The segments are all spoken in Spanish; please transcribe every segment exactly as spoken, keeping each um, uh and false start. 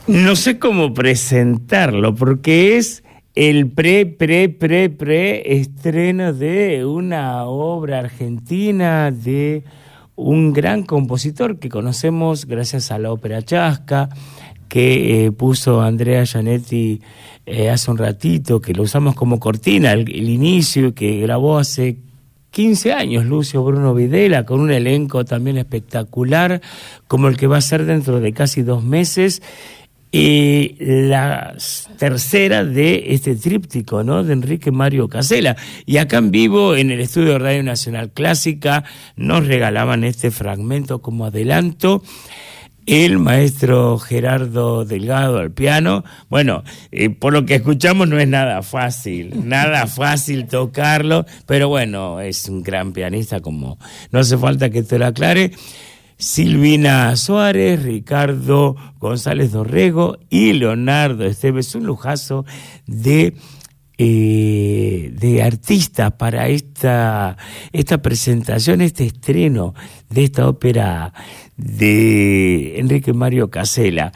No sé cómo presentarlo, porque es el pre, pre, pre, pre estreno de una obra argentina de un gran compositor que conocemos gracias a la ópera Chasca, que eh, puso Andrea Gianetti eh, hace un ratito, que lo usamos como cortina, el, el inicio, que grabó hace quince años Lucio Bruno Videla, con un elenco también espectacular, como el que va a ser dentro de casi dos meses, y la tercera de este tríptico, ¿no?, de Enrique Mario Casella. Y acá en vivo, en el estudio de Radio Nacional Clásica, nos regalaban este fragmento como adelanto el maestro Gerardo Delgado al piano. Bueno, eh, por lo que escuchamos no es nada fácil, nada fácil tocarlo, pero bueno, es un gran pianista, como no hace falta que te lo aclare. Silvina Suárez, Ricardo González Dorrego y Leonardo Esteves, un lujazo de, eh, de artistas para esta, esta presentación, este estreno de esta ópera de Enrique Mario Casella.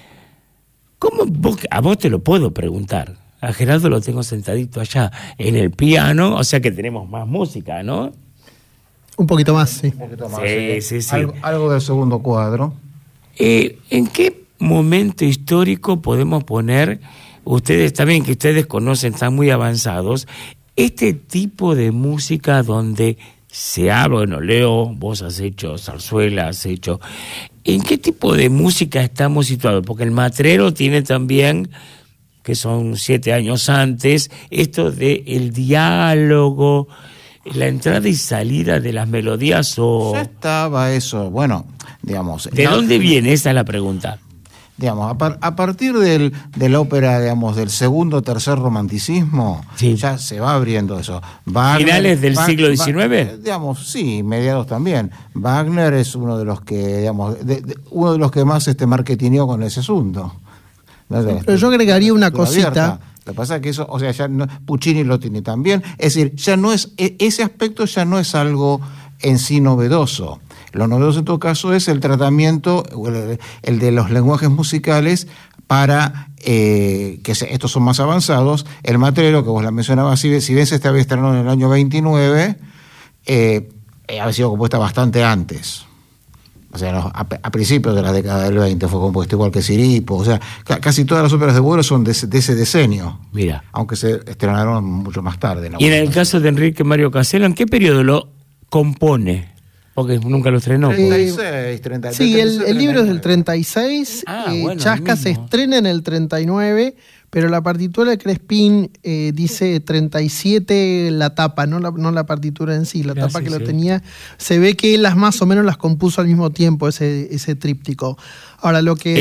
¿Cómo vos, a vos te lo puedo preguntar? A Gerardo lo tengo sentadito allá en el piano, o sea que tenemos más música, ¿no? Un poquito más, sí. Un poquito más, sí, sí, sí, sí. Algo, algo del segundo cuadro. Eh, ¿En qué momento histórico podemos poner, ustedes también, que ustedes conocen, están muy avanzados, este tipo de música donde se habla, bueno, Leo, vos has hecho zarzuela, has hecho... ¿En qué tipo de música estamos situados? Porque el matrero tiene también, que son siete años antes, esto de el diálogo, la entrada y salida de las melodías, o... Ya estaba eso, bueno, digamos... ¿De no, dónde viene? Esa es la pregunta. Digamos, a, par, a partir del, de la ópera, digamos, del segundo o tercer romanticismo, sí, ya se va abriendo eso. Wagner, ¿finales del va, siglo diecinueve? Va, digamos, sí, mediados también. Wagner es uno de los que, digamos, de, de, uno de los que más este marketineó con ese asunto. Pero yo agregaría una cosita... Abierta. Lo que pasa es que eso, o sea, ya no, Puccini lo tiene también. Es decir, ya no es, ese aspecto ya no es algo en sí novedoso. Lo novedoso en todo caso es el tratamiento, el, el de los lenguajes musicales para eh, que se, estos son más avanzados. El matrero, que vos la mencionabas, si, si bien se estaba estrenado en el año veintinueve, eh, eh, había sido compuesta bastante antes. O sea, no, a, a principios de la década del veinte fue compuesto, igual que Siripo. O sea, ca, casi todas las óperas de Boero son de, de ese decenio. Mira. Aunque se estrenaron mucho más tarde. Y en el caso de Enrique Mario Casella, ¿en qué periodo lo compone? Porque nunca lo estrenó. treinta y seis, treinta, sí, treinta y seis, el, el libro es del treinta y seis, ah, eh, bueno, Chasca se estrena en el treinta y nueve, pero la partitura de Crespín eh, dice treinta y siete la tapa, no la, no la partitura en sí, la Gracias, tapa que sí. lo tenía. Se ve que él las más o menos las compuso al mismo tiempo, ese, ese tríptico. Ahora, lo que...